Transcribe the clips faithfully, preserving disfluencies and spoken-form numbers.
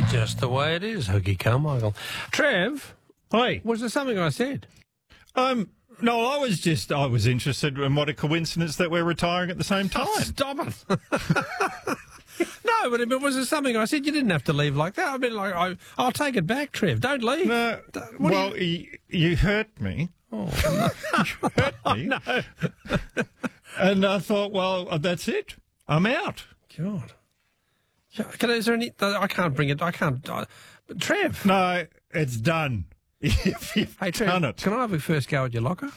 Just the way it is, Hookie Carmichael. Trev, Hi. was there something I said? Um, no, I was just, I was interested in what a coincidence that we're retiring at the same time. Oh, stop it. No, but, but was there something I said? You didn't have to leave like that. I mean, like, I, I'll take it back, Trev. Don't leave. No, What do well, you... You, you hurt me. Oh, You hurt me. no. And I thought, well, that's it. I'm out. God. Yeah, Can, is there any... I can't bring it... I can't... I, but Trev. No, it's done. If you've Hey, Trev, done it. can I have a first go at your locker?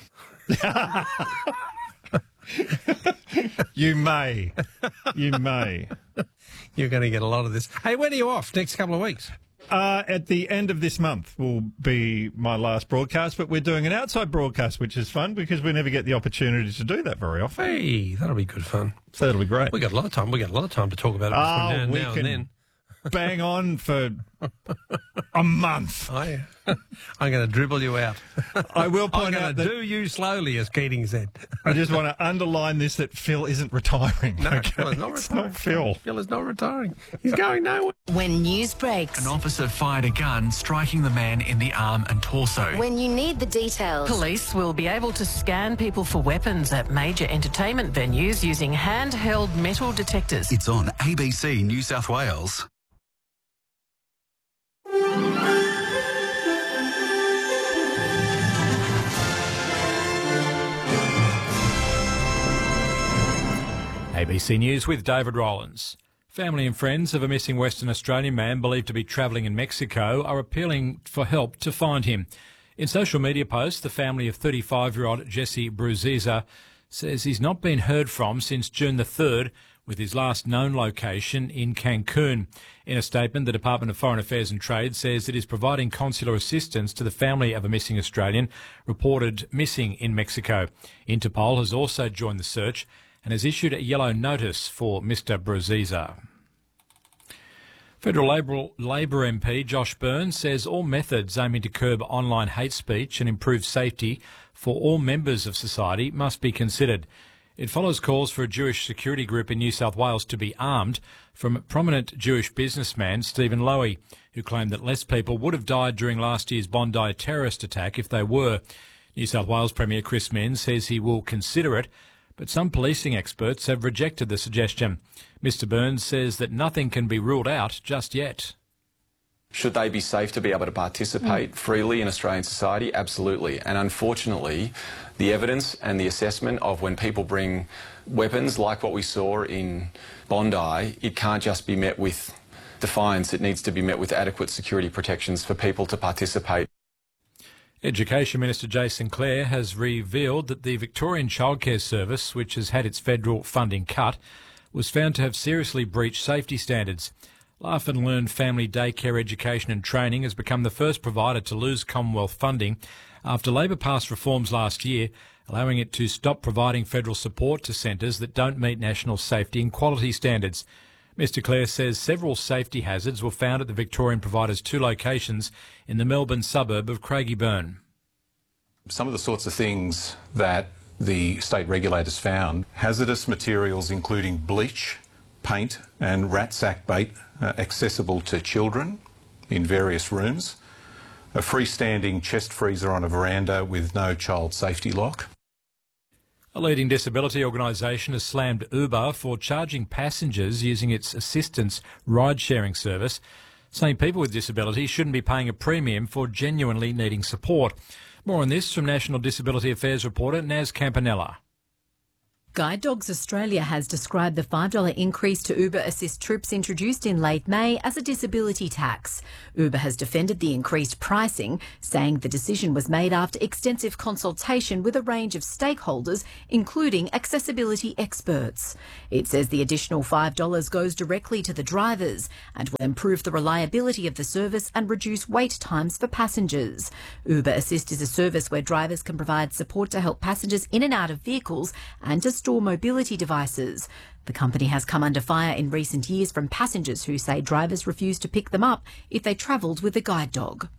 You may. You may. You're going to get a lot of this. Hey, when are you off? Next couple of weeks? Uh, at the end of this month will be my last broadcast, but we're doing an outside broadcast, which is fun because we never get the opportunity to do that very often. Hey, that'll be good fun. So that'll be great. We got a lot of time. We got a lot of time to talk about it Oh, between now, we now can and then. bang on for a month. I, I'm going to dribble you out. I will I'm point going out to that do you slowly, as Keating said. I just want to underline this that Phil isn't retiring. No, okay? Phil is not It's retiring. not Phil. Phil is not retiring. He's going nowhere. When news breaks, An officer fired a gun, striking the man in the arm and torso. when you need the details, Police will be able to scan people for weapons at major entertainment venues using handheld metal detectors. It's on A B C New South Wales. A B C News with David Rollins. Family and friends of a missing Western Australian man believed to be travelling in Mexico are appealing for help to find him. In social media posts, the family of thirty-five-year-old Jesse Bruziza says he's not been heard from since June the third, with his last known location in Cancun. In a statement, the Department of Foreign Affairs and Trade says it is providing consular assistance to the family of a missing Australian reported missing in Mexico. Interpol has also joined the search and has issued a yellow notice for Mister Bruziza. Federal Labor, Labor M P Josh Burns says all methods aiming to curb online hate speech and improve safety for all members of society must be considered. It follows calls for a Jewish security group in New South Wales to be armed from prominent Jewish businessman Stephen Lowy, who claimed that less people would have died during last year's Bondi terrorist attack if they were. New South Wales Premier Chris Minns says he will consider it, but some policing experts have rejected the suggestion. Mister Burns says that nothing can be ruled out just yet. Should they be safe to be able to participate freely in Australian society? Absolutely. And unfortunately, the evidence and the assessment of when people bring weapons like what we saw in Bondi, it can't just be met with defiance. It needs to be met with adequate security protections for people to participate. Education Minister Jason Clare has revealed that the Victorian Childcare Service, which has had its federal funding cut, was found to have seriously breached safety standards. Laugh and Learn Family Daycare Education and Training has become the first provider to lose Commonwealth funding after Labor passed reforms last year, allowing it to stop providing federal support to centres that don't meet national safety and quality standards. Mister Clare says several safety hazards were found at the Victorian provider's two locations in the Melbourne suburb of Craigieburn. Some of the sorts of things that the state regulators found: hazardous materials including bleach, paint and rat sack bait uh, accessible to children in various rooms, a freestanding chest freezer on a veranda with no child safety lock. A leading disability organisation has slammed Uber for charging passengers using its assistance ride-sharing service, saying people with disabilities shouldn't be paying a premium for genuinely needing support. More on this from National Disability Affairs reporter Naz Campanella. Guide Dogs Australia has described the five dollars increase to Uber Assist trips introduced in late May as a disability tax. Uber has defended the increased pricing, saying the decision was made after extensive consultation with a range of stakeholders, including accessibility experts. It says the additional five dollars goes directly to the drivers and will improve the reliability of the service and reduce wait times for passengers. Uber Assist is a service where drivers can provide support to help passengers in and out of vehicles and to store mobility devices. The company has come under fire in recent years from passengers who say drivers refuse to pick them up if they travelled with a guide dog.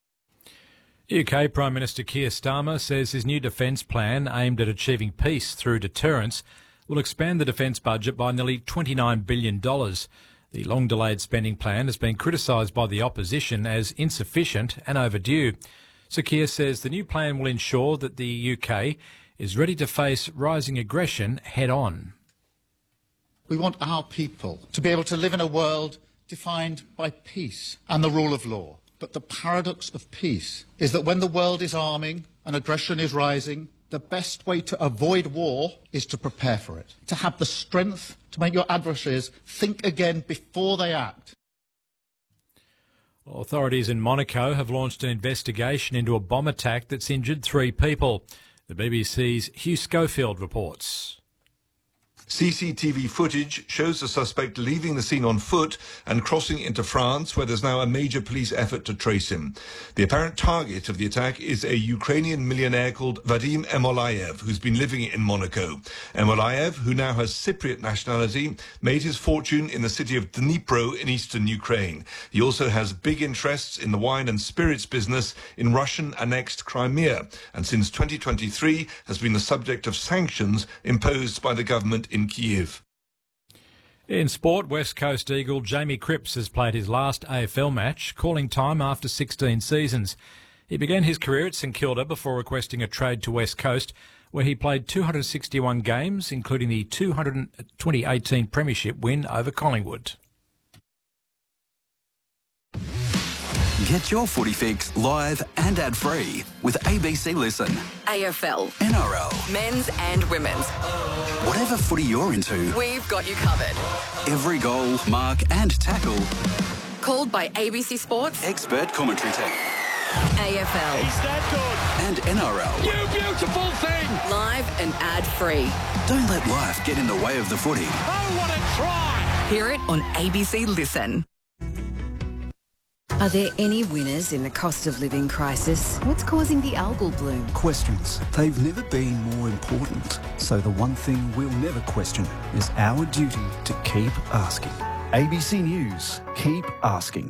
U K Prime Minister Keir Starmer says his new defence plan, aimed at achieving peace through deterrence, will expand the defence budget by nearly twenty-nine billion dollars. The long-delayed spending plan has been criticised by the opposition as insufficient and overdue. Sir Keir says the new plan will ensure that the U K is ready to face rising aggression head-on. We want our people to be able to live in a world defined by peace and the rule of law. But the paradox of peace is that when the world is arming and aggression is rising, the best way to avoid war is to prepare for it, to have the strength to make your adversaries think again before they act. Authorities in Monaco have launched an investigation into a bomb attack that's injured three people. The B B C's Hugh Schofield reports. C C T V footage shows the suspect leaving the scene on foot and crossing into France, where there's now a major police effort to trace him. The apparent target of the attack is a Ukrainian millionaire called Vadim Ermolaev, who's been living in Monaco. Ermolaev, who now has Cypriot nationality, made his fortune in the city of Dnipro in eastern Ukraine. He also has big interests in the wine and spirits business in Russian-annexed Crimea, and since twenty twenty-three has been the subject of sanctions imposed by the government in Kyiv. In sport, West Coast Eagle Jamie Cripps has played his last A F L match, calling time after sixteen seasons. He began his career at St Kilda before requesting a trade to West Coast, where he played two hundred sixty-one games, including the twenty eighteen Premiership win over Collingwood. Get your footy fix live and ad-free with A B C Listen. A F L, N R L, men's and women's. Whatever footy you're into, we've got you covered. Every goal, mark and tackle. Called by A B C Sports. Expert commentary team. A F L. He's that good. And N R L. You beautiful thing. Live and ad-free. Don't let life get in the way of the footy. Oh, what a try. Hear it on A B C Listen. Are there any winners in the cost of living crisis? What's causing the algal bloom? Questions. They've never been more important. So the one thing we'll never question is our duty to keep asking. A B C News. Keep asking.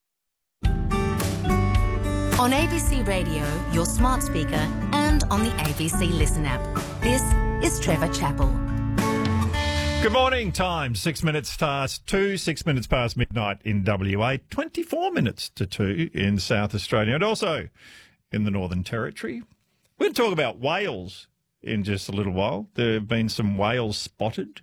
On A B C Radio, your smart speaker, and on the A B C Listen app. This is Trevor Chappell. Good morning, time. Six minutes past two, six minutes past midnight in W A, twenty-four minutes to two in South Australia, and also in the Northern Territory. We're going to talk about whales in just a little while. There have been some whales spotted.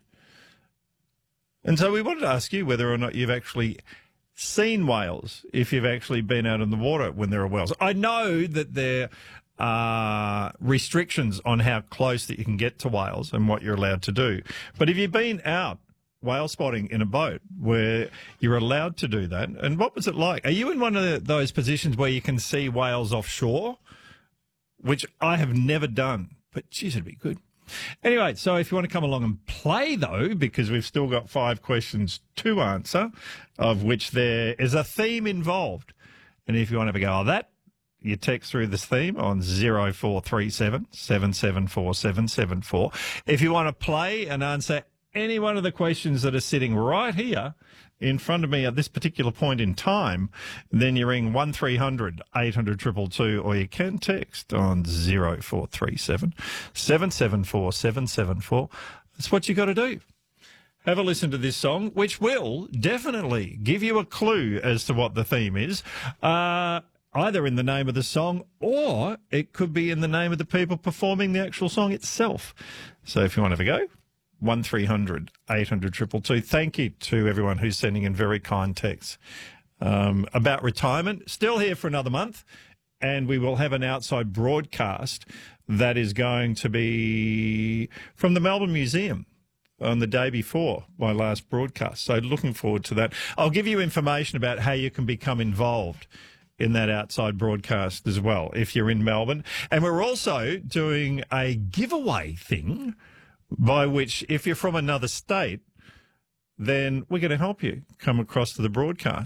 And so we wanted to ask you whether or not you've actually seen whales, if you've actually been out in the water when there are whales. I know that there are restrictions on how close that you can get to whales and what you're allowed to do. But have you been out whale spotting in a boat where you're allowed to do that? And what was it like? Are you in one of those positions where you can see whales offshore, which I have never done, but geez, it'd be good. Anyway, so if you want to come along and play, though, because we've still got five questions to answer, of which there is a theme involved. And if you want to have a go at that, you text through this theme on zero four three seven, seven seven four, seven seven four. If you want to play and answer any one of the questions that are sitting right here in front of me at this particular point in time, then you ring one three hundred, eight hundred, two two two, or you can text on zero four three seven, seven seven four, seven seven four. That's what you got to do. Have a listen to this song, which will definitely give you a clue as to what the theme is. Uh... Either in the name of the song, or it could be in the name of the people performing the actual song itself. So if you want to have a go, one three hundred, eight hundred, two two two. Thank you to everyone who's sending in very kind texts um, about retirement. Still here for another month, and we will have an outside broadcast that is going to be from the Melbourne Museum on the day before my last broadcast. So looking forward to that. I'll give you information about how you can become involved in that outside broadcast as well, if you're in Melbourne. And we're also doing a giveaway thing by which, if you're from another state, then we're going to help you come across to the broadcast.